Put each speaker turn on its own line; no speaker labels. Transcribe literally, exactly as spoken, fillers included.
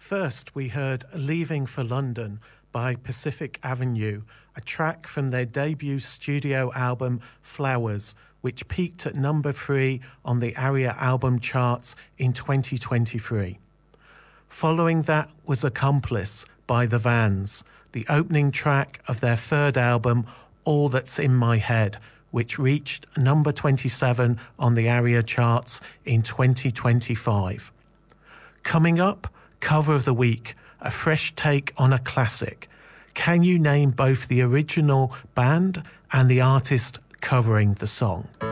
First, we heard Leaving for London by Pacific Avenue, a track from their debut studio album Flowers, which peaked at number three on the ARIA album charts in twenty twenty-three. Following that was Accomplice by The Vans, the opening track of their third album, All That's in My Head, which reached number twenty-seven on the ARIA charts in twenty twenty-five. Coming up, Cover of the Week, a fresh take on a classic. Can you name both the original band and the artist covering the song?